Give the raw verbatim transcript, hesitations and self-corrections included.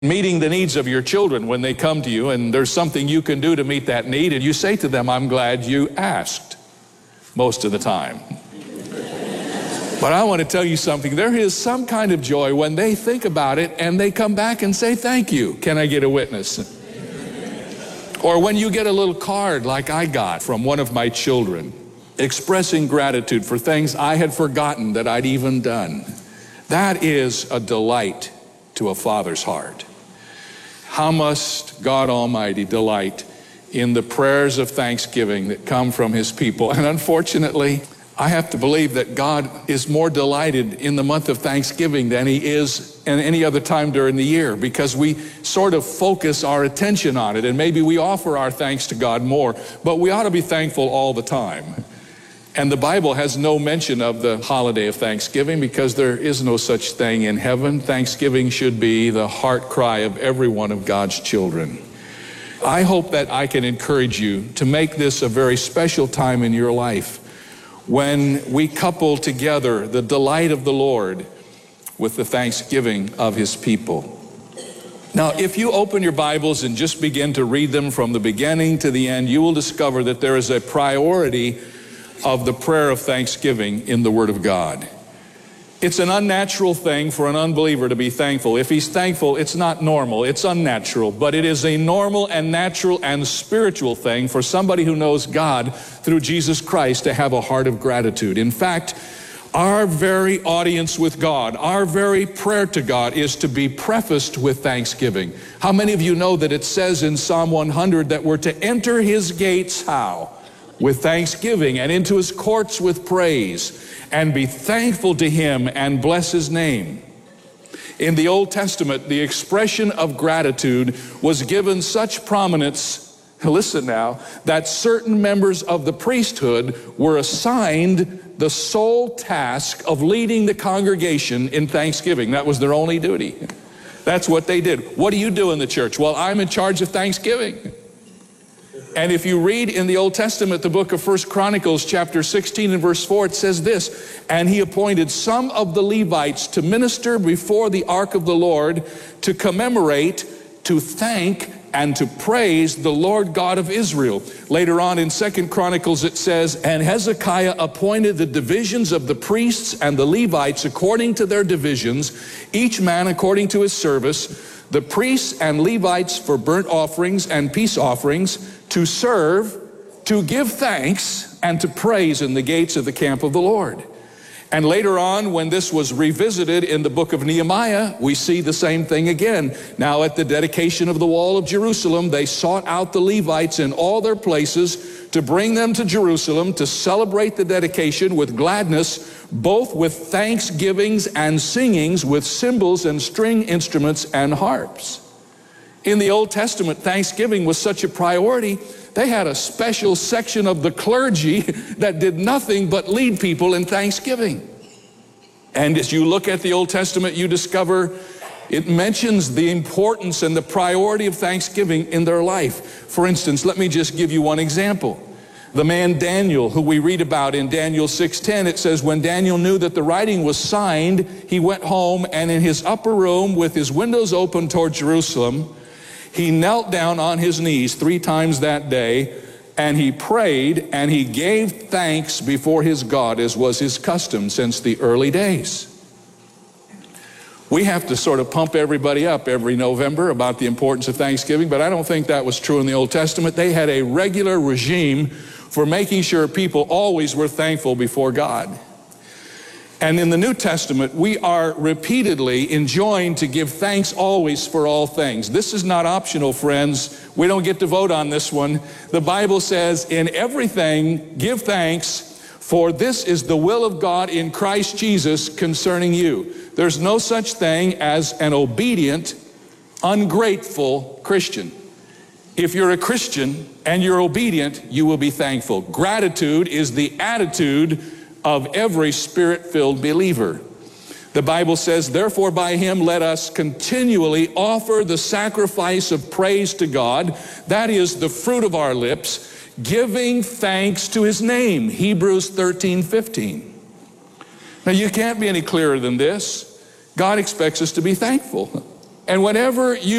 meeting the needs of your children when they come to you and there's something you can do to meet that need, and you say to them, I'm glad you asked, most of the time. But I want to tell you something. There is some kind of joy when they think about it and they come back and say, thank you. Can I get a witness? Or when you get a little card like I got from one of my children, expressing gratitude for things I had forgotten that I'd even done. That is a delight to a father's heart. How must God Almighty delight in the prayers of thanksgiving that come from His people? And unfortunately, I have to believe that God is more delighted in the month of Thanksgiving than He is in any other time during the year, because we sort of focus our attention on it, and maybe we offer our thanks to God more, but we ought to be thankful all the time. And the Bible has no mention of the holiday of Thanksgiving because there is no such thing in heaven. Thanksgiving should be the heart cry of every one of God's children. I hope that I can encourage you to make this a very special time in your life when we couple together the delight of the Lord with the thanksgiving of His people. Now, if you open your Bibles and just begin to read them from the beginning to the end, you will discover that there is a priority of the prayer of thanksgiving in the Word of God. It's an unnatural thing for an unbeliever to be thankful. If he's thankful, it's not normal, it's unnatural, but it is a normal and natural and spiritual thing for somebody who knows God through Jesus Christ to have a heart of gratitude. In fact, our very audience with God, our very prayer to God is to be prefaced with thanksgiving. How many of you know that it says in Psalm one hundred that we're to enter His gates, how? With thanksgiving, and into His courts with praise, and be thankful to Him and bless His name. In the Old Testament, the expression of gratitude was given such prominence, listen now, that certain members of the priesthood were assigned the sole task of leading the congregation in thanksgiving. That was their only duty. That's what they did. What do you do in the church? Well, I'm in charge of thanksgiving. And if you read in the Old Testament, the book of First Chronicles, chapter sixteen and verse four, it says this, and He appointed some of the Levites to minister before the ark of the Lord, to commemorate, to thank, and to praise the Lord God of Israel. Later on in Second Chronicles it says, and Hezekiah appointed the divisions of the priests and the Levites according to their divisions, each man according to his service, the priests and Levites for burnt offerings and peace offerings, to serve, to give thanks, and to praise in the gates of the camp of the Lord. And later on, when this was revisited in the book of Nehemiah, we see the same thing again. Now at the dedication of the wall of Jerusalem, they sought out the Levites in all their places to bring them to Jerusalem to celebrate the dedication with gladness, both with thanksgivings and singings, with cymbals and string instruments and harps. In the Old Testament, thanksgiving was such a priority, they had a special section of the clergy that did nothing but lead people in thanksgiving. And as you look at the Old Testament, you discover it mentions the importance and the priority of thanksgiving in their life. For instance, let me just give you one example. The man Daniel, who we read about in Daniel six ten, it says, when Daniel knew that the writing was signed, he went home, and in his upper room with his windows open toward Jerusalem, he knelt down on his knees three times that day, and he prayed, and he gave thanks before his God, as was his custom since the early days. We have to sort of pump everybody up every November about the importance of Thanksgiving, but I don't think that was true in the Old Testament. They had a regular regime for making sure people always were thankful before God. And in the New Testament, we are repeatedly enjoined to give thanks always for all things. This is not optional, friends. We don't get to vote on this one. The Bible says, in everything, give thanks, for this is the will of God in Christ Jesus concerning you. There's no such thing as an obedient, ungrateful Christian. If you're a Christian and you're obedient, you will be thankful. Gratitude is the attitude of every Spirit-filled believer. The Bible says, therefore by Him let us continually offer the sacrifice of praise to God, that is the fruit of our lips, giving thanks to His name. Hebrews thirteen fifteen. Now you can't be any clearer than this. God expects us to be thankful. And whenever you